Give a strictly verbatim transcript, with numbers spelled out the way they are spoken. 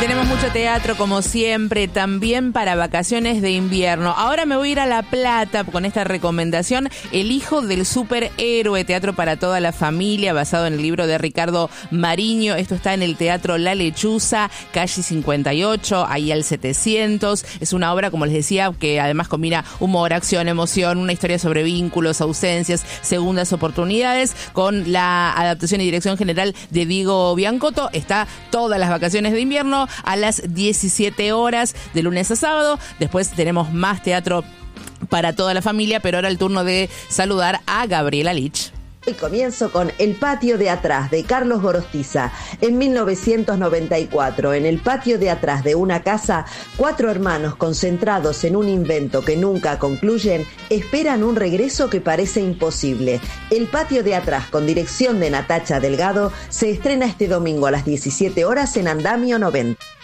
tenemos mucho teatro como siempre, también para vacaciones de invierno. Ahora me voy a ir a La Plata con esta recomendación, El hijo del superhéroe, teatro para toda la familia, basado en el libro de Ricardo Mariño. Esto está en el Teatro La Lechuza, calle cincuenta y ocho, ahí al setecientos. Es una obra, como les decía, que además combina humor, acción, emoción, una historia sobre vínculos, ausencias, segundas oportunidades, con la adaptación y dirección general de Diego Biancotto. Está todas las vacaciones de invierno a las diecisiete horas de lunes a sábado. Después tenemos más teatro para toda la familia, pero ahora el turno de saludar a Gabriela Lich. Hoy comienzo con El patio de atrás, de Carlos Gorostiza. En mil novecientos noventa y cuatro, en el patio de atrás de una casa, cuatro hermanos concentrados en un invento que nunca concluyen, esperan un regreso que parece imposible. El patio de atrás, con dirección de Natacha Delgado, se estrena este domingo a las diecisiete horas en Andamio noventa.